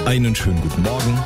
Einen schönen guten Morgen.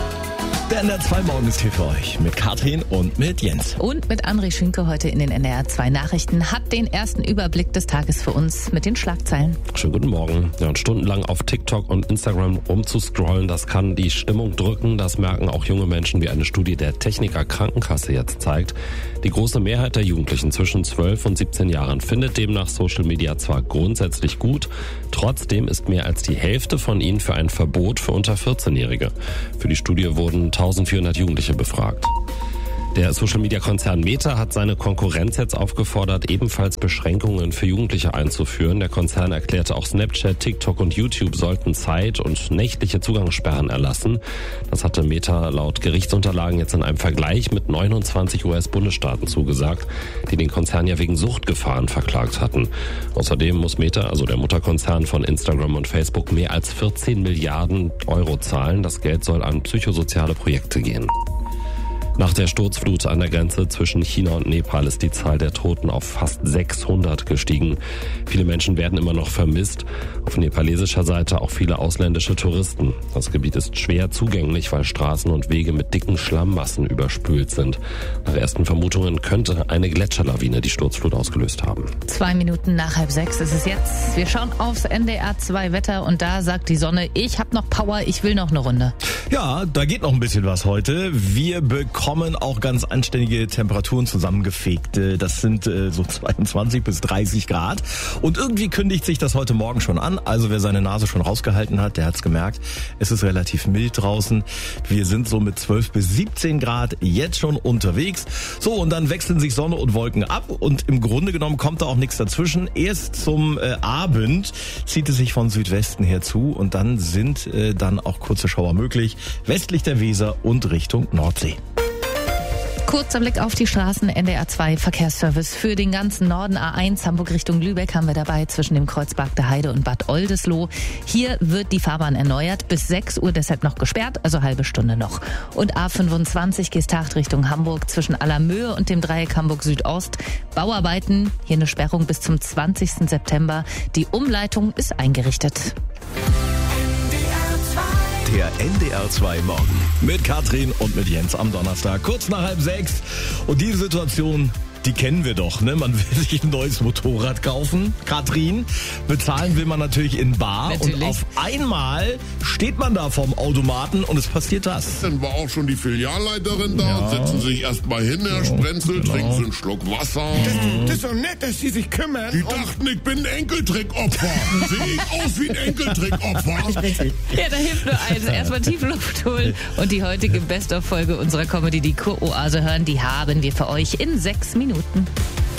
Der NDR 2 Morgen ist hier für euch mit Katrin und mit Jens. Und mit André Schünke heute in den NDR 2 Nachrichten hat den ersten Überblick des Tages für uns mit den Schlagzeilen. Schönen guten Morgen. Ja, und stundenlang auf TikTok und Instagram rumzuscrollen, das kann die Stimmung drücken. Das merken auch junge Menschen, wie eine Studie der Techniker Krankenkasse jetzt zeigt. Die große Mehrheit der Jugendlichen zwischen 12 und 17 Jahren findet demnach Social Media zwar grundsätzlich gut, trotzdem ist mehr als die Hälfte von ihnen für ein Verbot für unter 14-Jährige. Für die Studie wurden 1400 Jugendliche befragt. Der Social-Media-Konzern Meta hat seine Konkurrenz jetzt aufgefordert, ebenfalls Beschränkungen für Jugendliche einzuführen. Der Konzern erklärte, auch Snapchat, TikTok und YouTube sollten Zeit- und nächtliche Zugangssperren erlassen. Das hatte Meta laut Gerichtsunterlagen jetzt in einem Vergleich mit 29 US-Bundesstaaten zugesagt, die den Konzern ja wegen Suchtgefahren verklagt hatten. Außerdem muss Meta, also der Mutterkonzern von Instagram und Facebook, mehr als 14 Milliarden Euro zahlen. Das Geld soll an psychosoziale Projekte gehen. Nach der Sturzflut an der Grenze zwischen China und Nepal ist die Zahl der Toten auf fast 600 gestiegen. Viele Menschen werden immer noch vermisst. Auf nepalesischer Seite auch viele ausländische Touristen. Das Gebiet ist schwer zugänglich, weil Straßen und Wege mit dicken Schlammmassen überspült sind. Nach ersten Vermutungen könnte eine Gletscherlawine die Sturzflut ausgelöst haben. 2 Minuten nach 5:30 ist es jetzt. Wir schauen aufs NDR 2 Wetter und da sagt die Sonne, ich hab noch Power, ich will noch eine Runde. Ja, da geht noch ein bisschen was heute. Wir bekommen auch ganz anständige Temperaturen zusammengefegt. Das sind so 22 bis 30 Grad. Und irgendwie kündigt sich das heute Morgen schon an. Also wer seine Nase schon rausgehalten hat, der hat's gemerkt. Es ist relativ mild draußen. Wir sind so mit 12 bis 17 Grad jetzt schon unterwegs. So, und dann wechseln sich Sonne und Wolken ab. Und im Grunde genommen kommt da auch nichts dazwischen. Erst zum Abend zieht es sich von Südwesten her zu. Und dann sind dann auch kurze Schauer möglich. Westlich der Weser und Richtung Nordsee. Kurzer Blick auf die Straßen, NDR 2 Verkehrsservice für den ganzen Norden. A1 Hamburg Richtung Lübeck haben wir dabei zwischen dem Kreuzberg der Heide und Bad Oldesloe. Hier wird die Fahrbahn erneuert, bis 6 Uhr deshalb noch gesperrt, also halbe Stunde noch. Und A25 Geesthacht Richtung Hamburg zwischen Allermöhe und dem Dreieck Hamburg Südost. Bauarbeiten, hier eine Sperrung bis zum 20. September. Die Umleitung ist eingerichtet. Der NDR 2 Morgen mit Katrin und mit Jens am Donnerstag, kurz nach 5:30. Und die Situation, die kennen wir doch, ne? Man will sich ein neues Motorrad kaufen, Katrin. Bezahlen will man natürlich in bar. Natürlich. Und auf einmal steht man da vorm Automaten und es passiert das. Dann war auch schon die Filialleiterin da, Ja. setzen sich erstmal hin, Herr Sprenzel, trinken Sie einen Schluck Wasser. Das ist doch nett, dass Sie sich kümmern. Die dachten, ich bin ein Enkeltrickopfer. Sehe ich aus wie ein Enkeltrickopfer? Ja, da hilft nur eins. Erstmal tief Luft holen und die heutige Best-of-Folge unserer Comedy, die Kuroase hören, die haben wir für euch in 6 Minuten.